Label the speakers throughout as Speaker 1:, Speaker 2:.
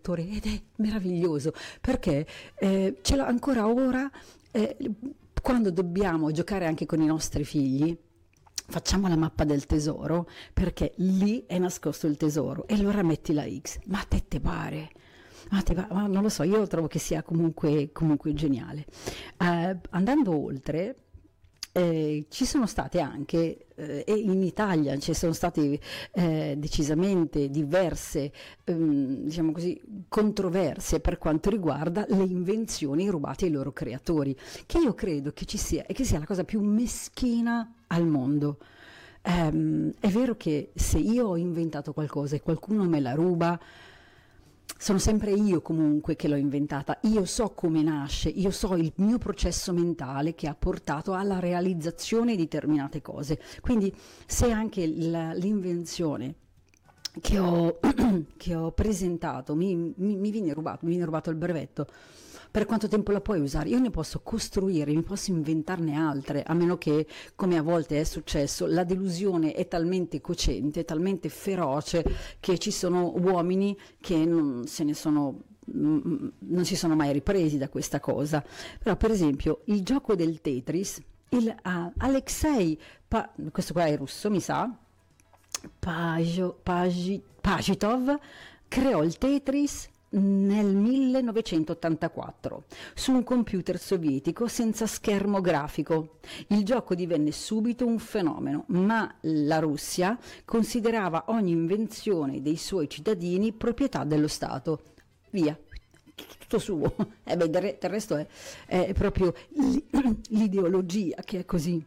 Speaker 1: traduttore ed è meraviglioso perché ce l'ho ancora ora, quando dobbiamo giocare anche con i nostri figli. Facciamo la mappa del tesoro perché lì è nascosto il tesoro e allora metti la X. Ma a te pare? Ma non lo so, io trovo che sia comunque geniale. Andando oltre, ci sono state anche, e in Italia ci sono state decisamente diverse, diciamo così, controversie per quanto riguarda le invenzioni rubate ai loro creatori, che io credo che ci sia e che sia la cosa più meschina al mondo. È vero che se io ho inventato qualcosa e qualcuno me la ruba, sono sempre io comunque che l'ho inventata, io so come nasce, io so il mio processo mentale che ha portato alla realizzazione di determinate cose. Quindi se anche l'invenzione che ho, che ho presentato mi viene rubato il brevetto, per quanto tempo la puoi usare? Io ne posso costruire, mi posso inventarne altre, a meno che, come a volte è successo, la delusione è talmente cocente, talmente feroce, che ci sono uomini che non si sono mai ripresi da questa cosa. Però, per esempio, il gioco del Tetris, Alexei, questo qua è russo, mi sa, Pajitov creò il Tetris nel 1984 su un computer sovietico senza schermo grafico. Il gioco divenne subito un fenomeno, ma la Russia considerava ogni invenzione dei suoi cittadini proprietà dello Stato. Via, tutto suo. Del resto è proprio l'ideologia che è così.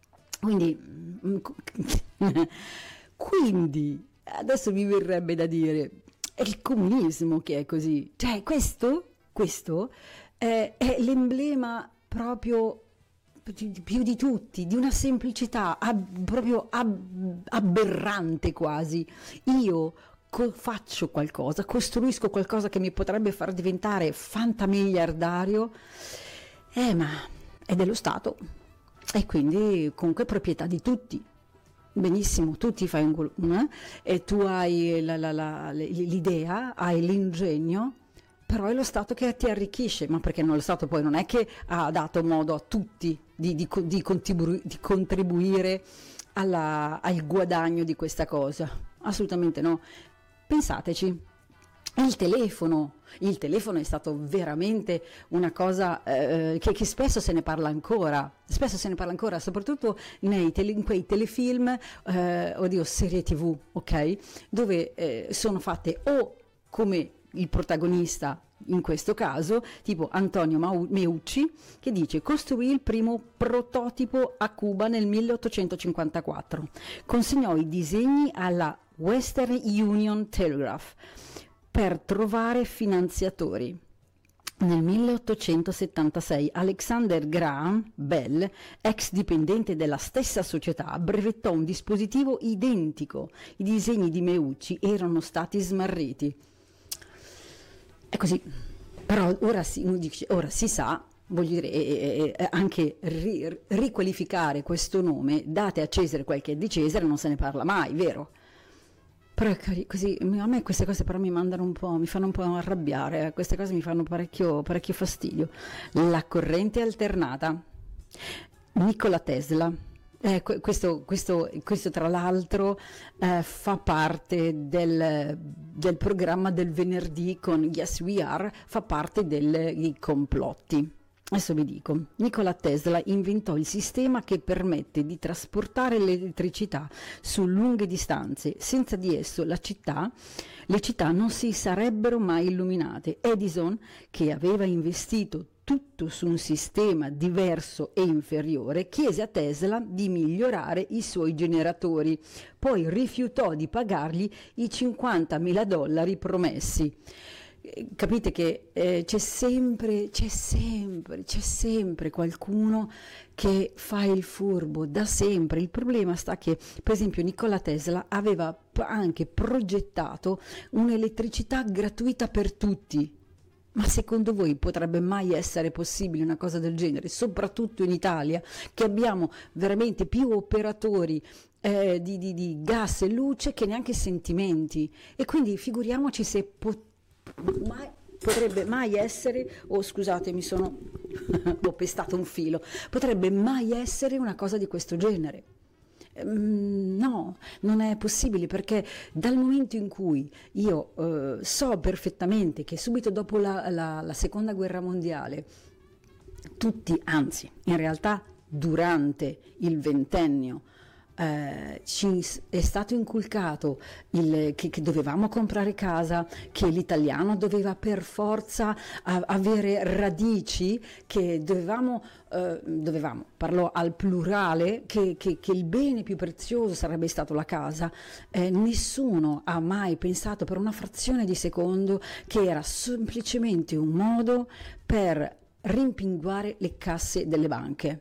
Speaker 1: Quindi adesso mi verrebbe da dire, è il comunismo che è così. Cioè questo è l'emblema proprio più di tutti, di una semplicità proprio aberrante quasi. Io faccio qualcosa, costruisco qualcosa che mi potrebbe far diventare fantamiliardario, ma è dello Stato e quindi comunque è proprietà di tutti. Benissimo, tu ti fai e tu hai l'idea, hai l'ingegno, però è lo Stato che ti arricchisce, ma perché lo Stato poi non è che ha dato modo a tutti di contribuire al guadagno di questa cosa? Assolutamente no. Pensateci. Il telefono è stato veramente una cosa che spesso se ne parla ancora, soprattutto in quei telefilm, serie TV, ok? Dove sono fatte o come il protagonista in questo caso, tipo Antonio Meucci, che dice: costruì il primo prototipo a Cuba nel 1854, consegnò i disegni alla Western Union Telegraph per trovare finanziatori. Nel 1876 Alexander Graham Bell, ex dipendente della stessa società, brevettò un dispositivo identico. I disegni di Meucci erano stati smarriti. È così. Però ora si sa, voglio dire, anche riqualificare questo nome, date a Cesare quel che è di Cesare, non se ne parla mai, vero? Però così, a me queste cose però mi fanno un po' arrabbiare, queste cose mi fanno parecchio fastidio. La corrente alternata, Nikola Tesla, questo tra l'altro fa parte del programma del venerdì con Yes We Are, fa parte dei complotti. Adesso vi dico, Nikola Tesla inventò il sistema che permette di trasportare l'elettricità su lunghe distanze. Senza di esso le città non si sarebbero mai illuminate. Edison, che aveva investito tutto su un sistema diverso e inferiore, chiese a Tesla di migliorare i suoi generatori, poi rifiutò di pagargli i $50.000 promessi. Capite che c'è sempre qualcuno che fa il furbo da sempre. Il problema sta che, per esempio, Nikola Tesla aveva anche progettato un'elettricità gratuita per tutti. Ma secondo voi potrebbe mai essere possibile una cosa del genere, soprattutto in Italia, che abbiamo veramente più operatori di gas e luce che neanche sentimenti? E quindi figuriamoci se potrebbe mai essere, oh scusate, mi sono ho pestato un filo, potrebbe mai essere una cosa di questo genere. No, non è possibile, perché dal momento in cui io so perfettamente che subito dopo la seconda guerra mondiale tutti, anzi in realtà durante il ventennio, ci è stato inculcato che dovevamo comprare casa, che l'italiano doveva per forza avere radici, che dovevamo, parlo al plurale, che il bene più prezioso sarebbe stato la casa. Nessuno ha mai pensato per una frazione di secondo che era semplicemente un modo per rimpinguare le casse delle banche.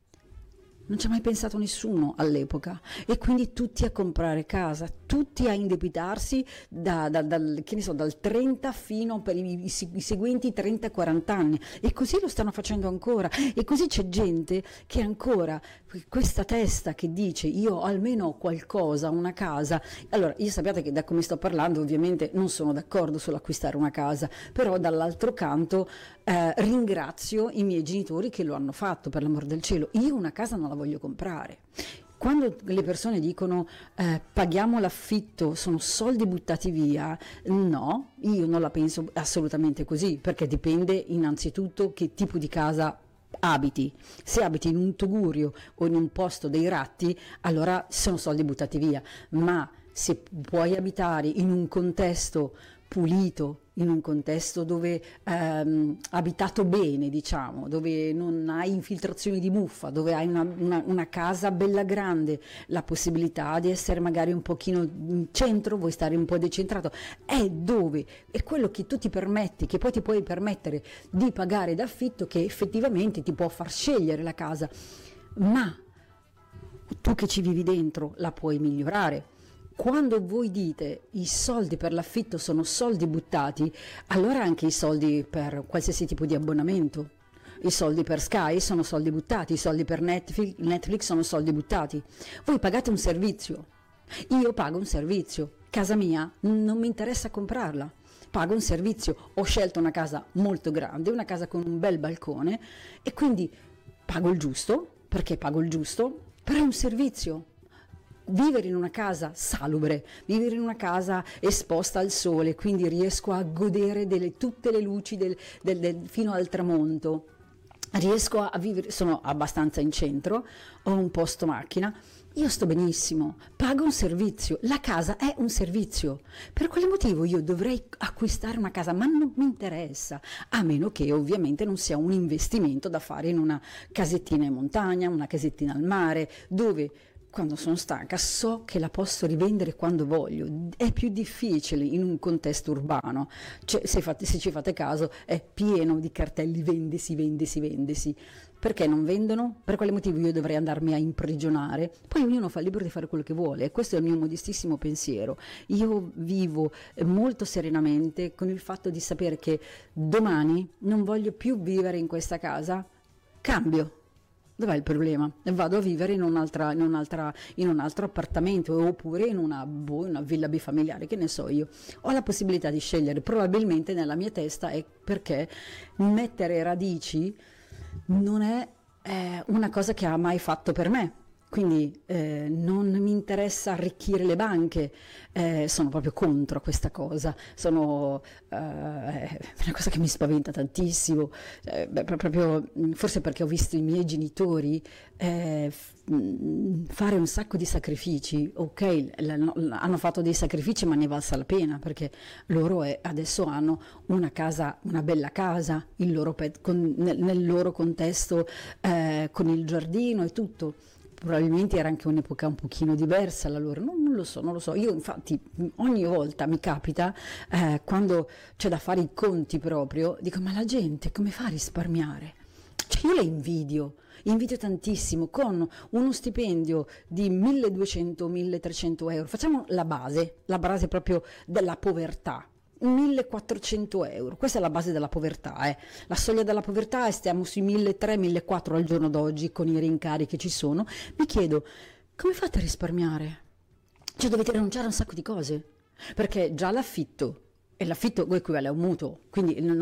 Speaker 1: Non ci ha mai pensato nessuno all'epoca, e quindi tutti a comprare casa, tutti a indebitarsi che ne so, dal 30 fino per i seguenti 30-40 anni, e così lo stanno facendo ancora, e così c'è gente che ancora questa testa che dice io almeno ho qualcosa, una casa. Allora, io sappiate che da come sto parlando ovviamente non sono d'accordo sull'acquistare una casa, però dall'altro canto ringrazio i miei genitori che lo hanno fatto, per l'amor del cielo. Io una casa non la voglio comprare. Quando le persone dicono paghiamo l'affitto, sono soldi buttati via, no, io non la penso assolutamente così, perché dipende innanzitutto che tipo di casa abiti. Se abiti in un tugurio o in un posto dei ratti, allora sono soldi buttati via, ma se puoi abitare in un contesto pulito, in un contesto dove abitato bene, diciamo, dove non hai infiltrazioni di muffa, dove hai una casa bella grande, la possibilità di essere magari un pochino in centro, vuoi stare un po' decentrato, è quello che tu ti permetti, che poi ti puoi permettere di pagare d'affitto, che effettivamente ti può far scegliere la casa, ma tu che ci vivi dentro la puoi migliorare. Quando voi dite i soldi per l'affitto sono soldi buttati, allora anche i soldi per qualsiasi tipo di abbonamento, i soldi per Sky sono soldi buttati, i soldi per Netflix sono soldi buttati. Voi pagate un servizio, io pago un servizio, casa mia non mi interessa comprarla, pago un servizio, ho scelto una casa molto grande, una casa con un bel balcone, e quindi pago il giusto, perché pago il giusto, però è un servizio. Vivere in una casa salubre, vivere in una casa esposta al sole, quindi riesco a godere tutte le luci fino al tramonto, riesco a vivere, sono abbastanza in centro, ho un posto macchina, io sto benissimo, pago un servizio, la casa è un servizio. Per quale motivo io dovrei acquistare una casa? Ma non mi interessa, a meno che ovviamente non sia un investimento da fare in una casettina in montagna, una casettina al mare, dove quando sono stanca so che la posso rivendere quando voglio. È più difficile in un contesto urbano, cioè, se ci fate caso è pieno di cartelli vendesi, vendesi, vendesi. Perché non vendono? Per quale motivo io dovrei andarmi a imprigionare? Poi ognuno fa libero di fare quello che vuole, e questo è il mio modestissimo pensiero. Io vivo molto serenamente con il fatto di sapere che domani non voglio più vivere in questa casa, cambio. Dov'è il problema? Vado a vivere in un altro appartamento, oppure in una villa bifamiliare, che ne so io. Ho la possibilità di scegliere, probabilmente nella mia testa è perché mettere radici non è una cosa che ha mai fatto per me. Quindi non mi interessa arricchire le banche, sono proprio contro questa cosa, è una cosa che mi spaventa tantissimo, proprio, forse perché ho visto i miei genitori fare un sacco di sacrifici. Ok, hanno fatto dei sacrifici, ma ne è valsa la pena, perché loro adesso hanno una casa, una bella casa, nel loro contesto, con il giardino e tutto. Probabilmente era anche un'epoca un pochino diversa la loro, non lo so. Io infatti ogni volta mi capita, quando c'è da fare i conti proprio, dico: ma la gente come fa a risparmiare? Cioè, io le invidio tantissimo, con uno stipendio di 1.200-1.300 euro, facciamo la base proprio della povertà. 1.400 euro, questa è la base della povertà, la soglia della povertà, e stiamo sui 1.300-1.400 al giorno d'oggi con i rincari che ci sono. Mi chiedo, come fate a risparmiare? Cioè, dovete rinunciare a un sacco di cose, perché già l'affitto E l'affitto equivale a un mutuo, quindi non